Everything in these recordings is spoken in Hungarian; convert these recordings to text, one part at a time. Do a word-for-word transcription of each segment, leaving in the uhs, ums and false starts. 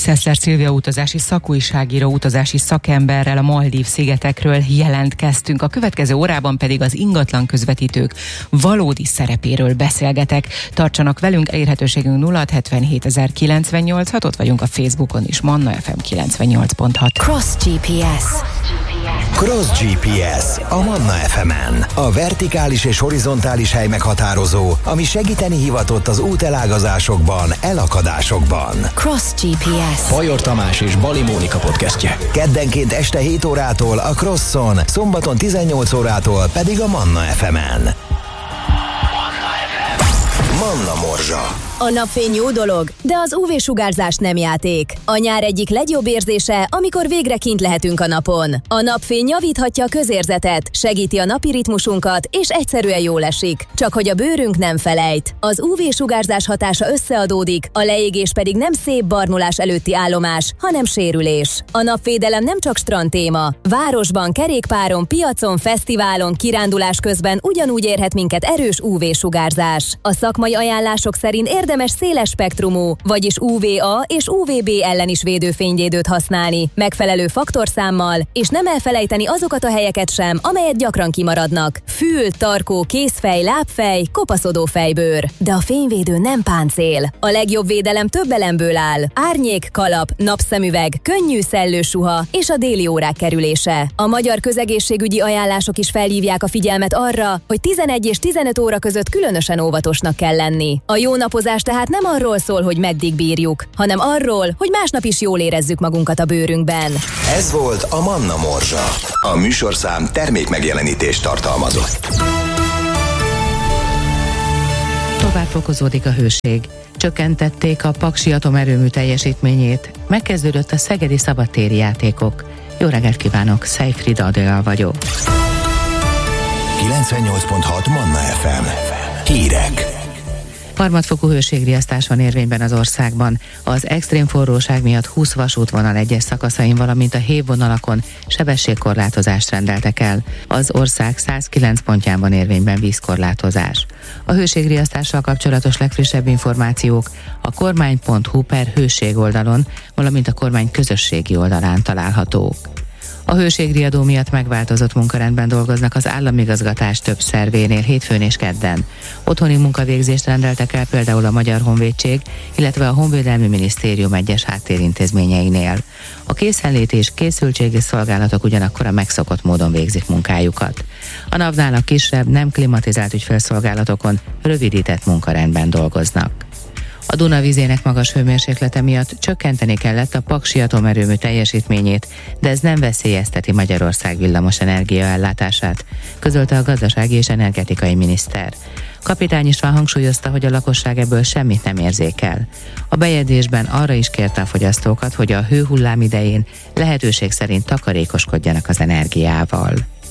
Szesler Szilvia utazási szakújságíró, utazási szakemberrel a Maldív szigetekről jelentkeztünk. A következő órában pedig az ingatlan közvetítők valódi szerepéről beszélgetek. Tartsanak velünk, elérhetőségünk nulla hat hetvenhét ezerkilencvennyolc, ott vagyunk a Facebookon is, Manna ef em kilencvennyolc pont hat. Cross gé pé es. Cross gé pé es a Manna ef emen. A vertikális és horizontális hely meghatározó, ami segíteni hivatott az útelágazásokban, elakadásokban. Cross gé pé es. Bajor Tamás és Bali Mónika podcastje. Keddenként este hét órától a Crosson, szombaton tizennyolc órától pedig a Manna ef emen. Manna Morzsa. A napfény jó dolog, de az ú vé-sugárzás nem játék. A nyár egyik legjobb érzése, amikor végre kint lehetünk a napon. A napfény javíthatja a közérzetet, segíti a napi ritmusunkat, és egyszerűen jól esik. Csak hogy a bőrünk nem felejt. Az ú vé-sugárzás hatása összeadódik, a leégés pedig nem szép barnulás előtti állomás, hanem sérülés. A napvédelem nem csak strandtéma. Városban, kerékpáron, piacon, fesztiválon, kirándulás közben ugyanúgy érhet minket erős ú vé-sugárzás. A szakmai ajánlások szerint érdemes széles spektrumú, vagyis ú vé á és ú vé bé ellen is védőfényvédőt használni, megfelelő faktorszámmal, és nem elfelejteni azokat a helyeket sem, amelyet gyakran kimaradnak. Fül, tarkó, kézfej, lábfej, kopaszodó fejbőr. De a fényvédő nem páncél. A legjobb védelem több elemből áll. Árnyék, kalap, napszemüveg, könnyű szellősuha és a déli órák kerülése. A magyar közegészségügyi ajánlások is felhívják a figyelmet arra, hogy tizenegy és tizenöt óra között különösen óvatosnak kell lenni. A jó napozás tehát nem arról szól, hogy meddig bírjuk, hanem arról, hogy másnap is jól érezzük magunkat a bőrünkben. Ez volt a Manna Morzsa. A műsorszám termékmegjelenítést tartalmazott. Tovább fokozódik a hőség. Csökkentették a Paksi atomerőmű teljesítményét. Megkezdődött a szegedi szabadtéri játékok. Jó reggelt kívánok, Szejfrida Adél vagyok. kilencvennyolc pont hat Manna ef em. Hírek. Harmadfokú hőségriasztás van érvényben az országban. Az extrém forróság miatt húsz vasútvonal egyes szakaszain, valamint a hévvonalakon sebességkorlátozást rendeltek el. Az ország százkilenc pontján van érvényben vízkorlátozás. A hőségriasztással kapcsolatos legfrissebb információk a kormány pont hu per hőség oldalon, valamint a kormány közösségi oldalán találhatók. A hőségriadó miatt megváltozott munkarendben dolgoznak az államigazgatás több szervénél hétfőn és kedden. Otthoni munkavégzést rendeltek el például a Magyar Honvédség, illetve a Honvédelmi Minisztérium egyes háttérintézményeinél. A készenlét és készültségi szolgálatok ugyanakkor a megszokott módon végzik munkájukat. A NAV-nál a kisebb, nem klimatizált ügyfélszolgálatokon rövidített munkarendben dolgoznak. A Duna vízének magas hőmérséklete miatt csökkenteni kellett a Paksi atomerőmű teljesítményét, de ez nem veszélyezteti Magyarország villamos energiaellátását, közölte a gazdasági és energetikai miniszter. Kapitány István hangsúlyozta, hogy a lakosság ebből semmit nem érzékel. A bejegyzésben arra is kérte a fogyasztókat, hogy a hőhullám idején lehetőség szerint takarékoskodjanak az energiával.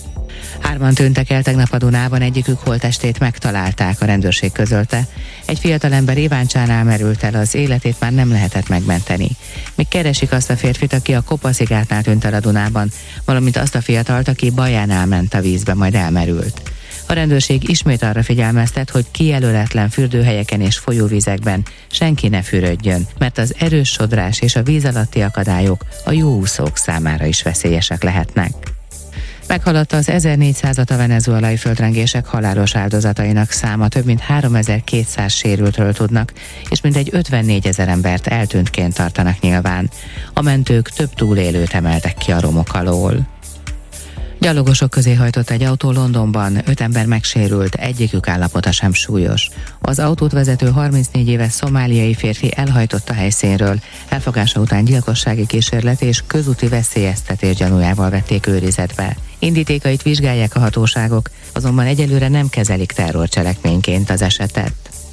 Hárman tűntek el tegnap a Dunában, egyikük holttestét megtalálták, a rendőrség közölte. Egy fiatalember Iváncsánál merült el, az életét már nem lehetett megmenteni. Még keresik azt a férfit, aki a Kopaszigátnál tűnt el a Dunában, valamint azt a fiatalt, aki Bajánál ment a vízbe, majd elmerült. A rendőrség ismét arra figyelmeztet, hogy kijelöletlen fürdőhelyeken és folyóvizekben senki ne fürödjön, mert az erős sodrás és a víz alatti akadályok a jó úszók számára is veszélyesek lehetnek. Meghaladta az ezernégyszázat a venezuelai földrengések halálos áldozatainak száma, több mint háromezer-kétszáz sérültről tudnak, és mintegy ötvennégyezer embert eltűntként tartanak nyilván. A mentők több túlélőt emeltek ki a romok alól. Gyalogosok közé hajtott egy autó Londonban, öt ember megsérült, egyikük állapota sem súlyos. Az autót vezető harmincnégy éves szomáliai férfi elhajtott a helyszínről, elfogása után gyilkossági kísérlet és közúti veszélyeztetés gyanújával vették őrizetbe. Indítékait vizsgálják a hatóságok, azonban egyelőre nem kezelik terrorcselekményként az esetet.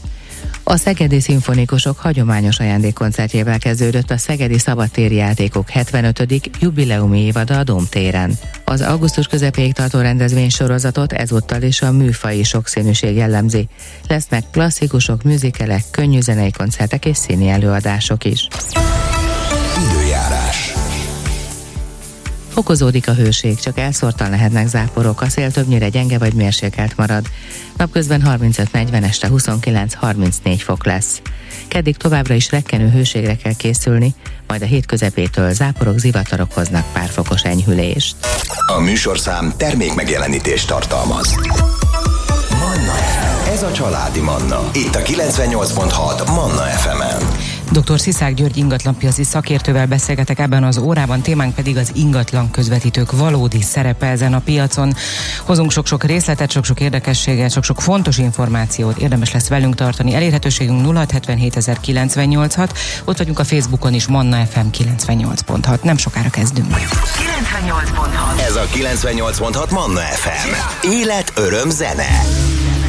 A szegedi szimfonikusok hagyományos ajándékkoncertjével kezdődött a Szegedi Szabadtéri Játékok hetvenötödik jubileumi évada a Dóm téren. Az augusztus közepéig tartó rendezvénysorozatot ezúttal is a műfaji sokszínűség jellemzi. Lesznek klasszikusok, műzikelek, könnyűzenei koncertek és színi előadások is. Időjárás. Fokozódik a hőség, csak elszórtan lehetnek záporok, a szél többnyire gyenge vagy mérsékelt marad. Napközben harmincöt negyven, este huszonkilenc harmincnégy fok lesz. Keddig továbbra is rekkenő hőségre kell készülni, majd a hét közepétől záporok, zivatarok hoznak pár fokos enyhülést. A műsorszám termék megjelenítést tartalmaz. Manna ef em. Ez a családi Manna. Itt a kilencvennyolc pont hat Manna ef emen. doktor Sziszák György ingatlanpiaci szakértővel beszélgetek ebben az órában, témánk pedig az ingatlan közvetítők valódi szerepe ezen a piacon. Hozunk sok-sok részletet, sok-sok érdekességet, sok-sok fontos információt, érdemes lesz velünk tartani. Elérhetőségünk nulla hat hetvenhét ezer kilencvennyolc hat, ott vagyunk a Facebookon is, Manna ef em kilencvennyolc pont hat. Nem sokára kezdünk. kilencvennyolc pont hat. Ez a kilencvennyolc pont hat Manna ef em. Élet, öröm, zene.